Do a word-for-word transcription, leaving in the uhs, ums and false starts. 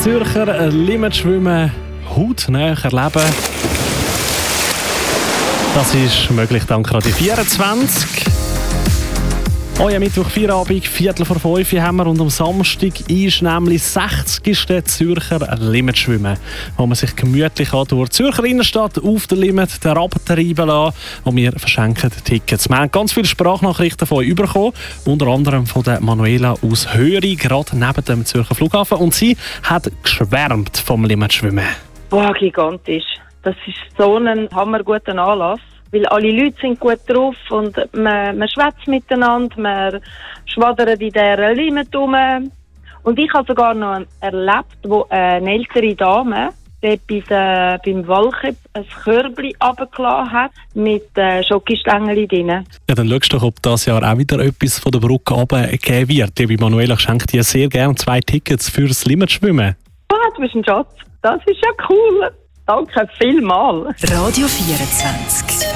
Zürcher Limetschwimmen hautnah erleben. Das ist möglich dank Radio vierundzwanzig. Euer Mittwoch Feierabend, Viertel vor fünf haben wir, und am Samstag ist nämlich sechzigste Zürcher Limetschwimmen, wo man sich gemütlich durch die Zürcher Innenstadt auf der Limit den Raben treiben lassen, und wir verschenken Tickets. Wir haben ganz viele Sprachnachrichten von euch bekommen, unter anderem von der Manuela aus Höri, gerade neben dem Zürcher Flughafen, und sie hat geschwärmt vom Limetschwimmen. Boah, gigantisch. Das ist so ein hammerguter Anlass. Weil alle Leute sind gut drauf und man, man schwätzt miteinander, man schwadert in dieser Limit rum. Und ich habe sogar noch erlebt, wo eine ältere Dame dort bei der, beim Wallkipp ein Körbchen runtergelassen hat mit äh, Schokostängel drin. Ja, dann schaust du doch, ob das Jahr auch wieder etwas von der Brücke runtergeben wird. Die Manuela schenkt dir sehr gerne zwei Tickets fürs Limetschwimmen. Ah, du bist ein Schatz. Das ist ja cool. Danke vielmals. Radio vierundzwanzig.